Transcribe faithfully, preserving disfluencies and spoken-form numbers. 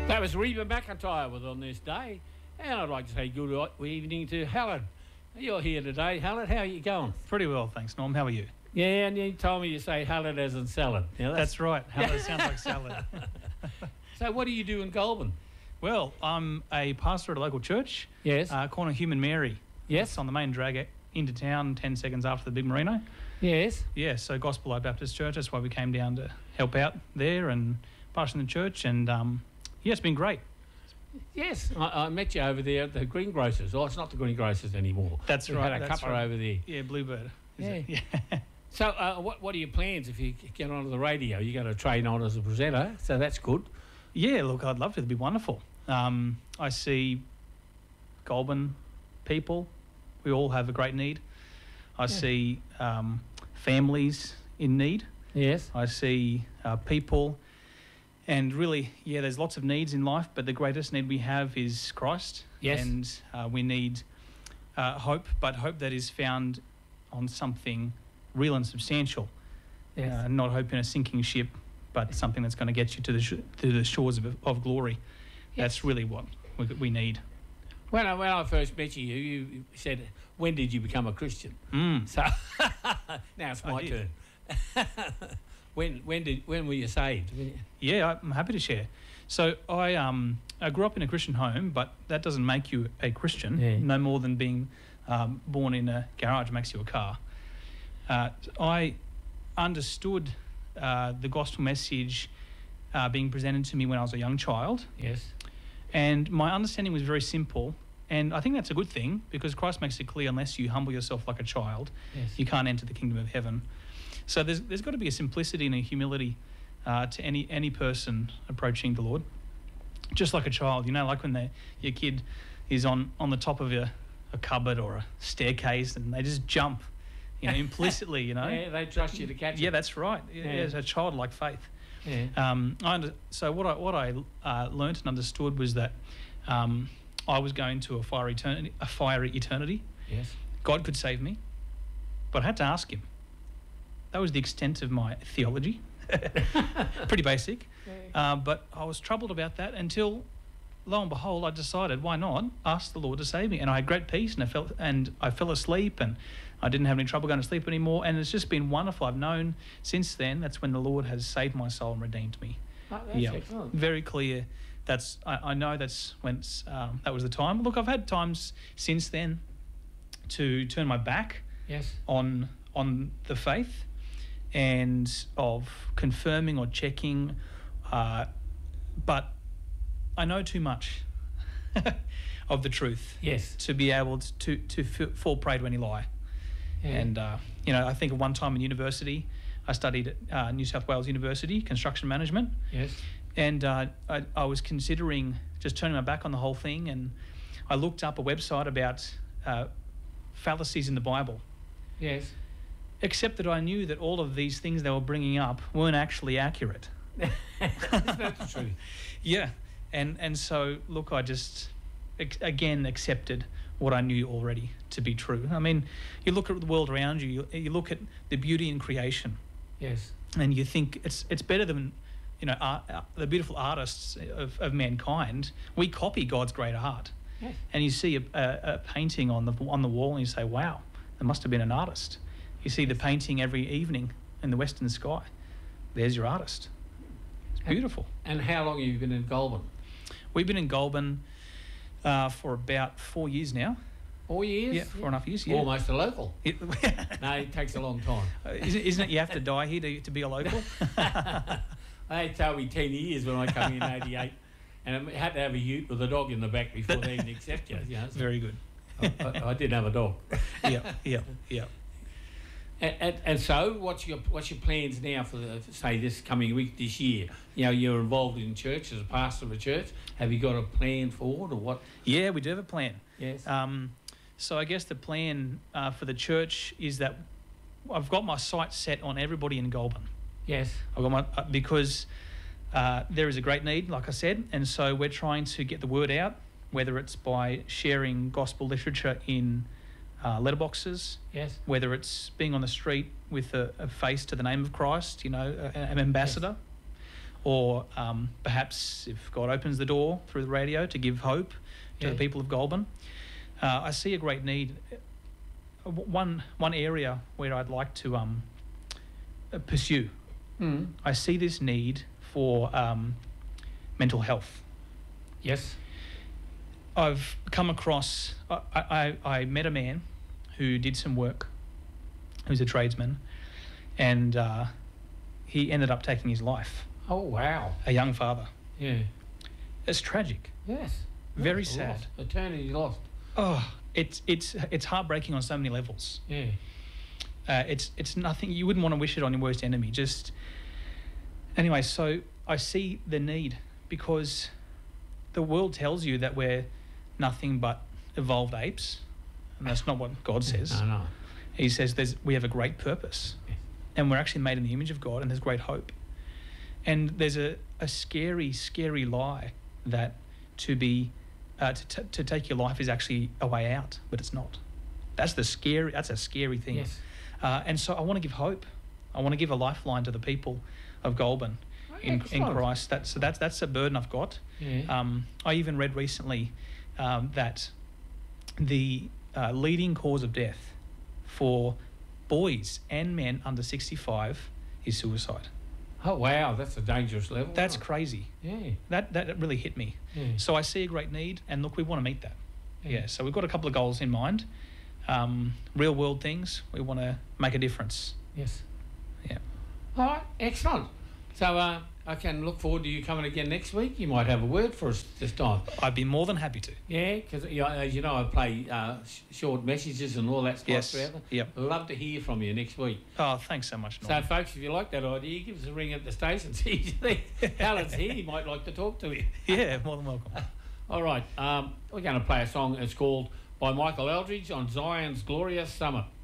That was Reba McIntyre was on this day, and I'd like to say good evening to Helen. You're here today, Helen. How are you going? Pretty well, thanks, Norm. How are you? Yeah, and you told me you say Helen as in salad. Yeah, that's... that's right. Helen sounds like salad. So what do you do in Goulburn? Well, I'm a pastor at a local church. Yes. Uh, Corner Human Mary. Yes. It's on the main drag into town ten seconds after the big merino. Yes. Yeah, so Gospel Light Baptist Church. That's why we came down to help out there and pastor in the church. And, um, yeah, it's been great. Yes, I, I met you over there at the Greengrocers. Oh, it's not the Greengrocers anymore. That's we right. had a that's cuppa right. over there. Yeah, Bluebird. Yeah. It? Yeah. So uh, what what are your plans if you get onto the radio? You're going to train on as a presenter, so that's good. Yeah, look, I'd love to. It'd be wonderful. Um, I see Goulburn people. We all have a great need. I Yeah. see um, families in need. Yes. I see uh, people, and really, yeah, there's lots of needs in life, but the greatest need we have is Christ. Yes. And uh, we need uh, hope, but hope that is found on something real and substantial. Yes. Uh, not hope in a sinking ship, but something that's going to get you to the sh- to the shores of, of glory. Yes. That's really what we, we need. When I, when I first met you, you said, when did you become a Christian? Mm. So now it's my I turn. when when did when were you saved? Yeah, I'm happy to share. So I um I grew up in a Christian home, but that doesn't make you a Christian. Yeah. No more than being um, born in a garage makes you a car. Uh, I understood uh, the gospel message uh, being presented to me when I was a young child, Yes. and my understanding was very simple. And I think that's a good thing, because Christ makes it clear, unless you humble yourself like a child, Yes. you can't enter the kingdom of heaven. So there's there's got to be a simplicity and a humility uh, to any any person approaching the Lord, just like a child. You know, like when they, your kid is on, on the top of a, a cupboard or a staircase and they just jump, you know, implicitly. You know, Yeah, they trust you to catch yeah, it. that's right. Yeah, Yeah. it's a childlike faith. Yeah. Um, I under, so what I what I uh, learnt and understood was that um, I was going to a fiery eternity. A fiery eternity. Yes. God could save me, but I had to ask Him. That was the extent of my theology. Pretty basic. Uh, but I was troubled about that until, lo and behold, I decided, why not ask the Lord to save me? And I had great peace, and I felt, and I fell asleep, and I didn't have any trouble going to sleep anymore. And it's just been wonderful. I've known since then that's when the Lord has saved my soul and redeemed me. Oh, that's yeah, excellent. very clear. That's I, I know that's when it's, um, that was the time. Look, I've had times since then to turn my back Yes. on on the faith and of confirming or checking, uh, but I know too much of the truth Yes. to be able to to, to f- fall prey to any lie. Yeah. And uh, you know, I think at one time in university, I studied at uh, New South Wales University construction management, Yes. and uh, I, I was considering just turning my back on the whole thing, and I looked up a website about uh, fallacies in the Bible. Yes. Except that I knew that all of these things they were bringing up weren't actually accurate. That's the truth. Yeah, and and so look, I just ex- again accepted what I knew already to be true. I mean, you look at the world around you, you, you look at the beauty in creation, Yes. and you think it's it's better than, you know, art, uh, the beautiful artists of, of mankind. We copy God's great art, Yes. and you see a, a, a painting on the on the wall, and you say, "Wow, there must have been an artist." You see the painting every evening in the western sky. There's your artist. It's beautiful. And how long have you been in Goulburn? We've been in Goulburn uh, for about four years now. Four years? Yeah, four and a half years. Yeah. Almost a local. It, No, it takes a long time. isn't, isn't it? You have to die here to, to be a local. They told me ten years when I come in eighty-eight, and I had to have a ute with a dog in the back before they even accept you. You know, so Very good. I, I, I did have a dog. Yeah, yeah, yeah. And, and, and so, what's your what's your plans now for the, say this coming week this year? You know, you're involved in church as a pastor of a church. Have you got a plan forward, or what? Yeah, we do have a plan. Yes. Um, so I guess the plan uh, for the church is that I've got my sights set on everybody in Goulburn. Yes. I've got my uh, because uh, there is a great need, like I said, and so we're trying to get the word out, whether it's by sharing gospel literature in uh, letterboxes, Yes. whether it's being on the street with a, a face to the name of Christ, you know, a, an ambassador, or um, perhaps if God opens the door through the radio to give hope to Yeah. the people of Goulburn. Uh, I see a great need. Uh, w- One one area where I'd like to um, uh, pursue. Mm. I see this need for um, mental health. Yes. I've come across. I, I I met a man who did some work. Who's a tradesman, and uh, he ended up taking his life. Oh, wow. A young father. Yeah. It's tragic. Yes. Very Lost, sad. lost. Eternity lost. Oh, it's it's it's heartbreaking on so many levels. Yeah. Uh, it's it's nothing. You wouldn't want to wish it on your worst enemy. Just anyway. So I see the need because the world tells you that we're nothing but evolved apes, and that's not what God says. No, no. He says there's we have a great purpose, Yes. and we're actually made in the image of God, and there's great hope. And there's a, a scary, scary lie that to be uh, to t- to take your life is actually a way out, but it's not. That's the scary. That's a scary thing. Yes. Uh, and so I want to give hope. I want to give a lifeline to the people of Goulburn in, in Excellent. Christ. That's so that's that's a burden I've got. Yeah. Um, I even read recently um, that the uh, leading cause of death for boys and men under sixty-five is suicide. Oh, wow. That's a dangerous level. That's isn't crazy. it? Yeah. That that really hit me. Yeah. So I see a great need, and look, we want to meet that. Yeah. Yeah. So we've got a couple of goals in mind. Um, real world things. We want to make a difference. Yes. Yeah. All right. Excellent. So uh, I can look forward to you coming again next week. You might have a word for us this time. I'd be more than happy to. Yeah, because you know, as you know, I play uh, sh- short messages and all that stuff Yes. throughout them. Yep. Love to hear from you next week. Oh, thanks so much, So, Norman. folks, if you like that idea, give us a ring at the station. See if you think Alan's here. He might like to talk to you. Yeah, more than welcome. All right. Um, we're going to play a song. It's called by Michael Eldridge on Zion's Glorious Summer.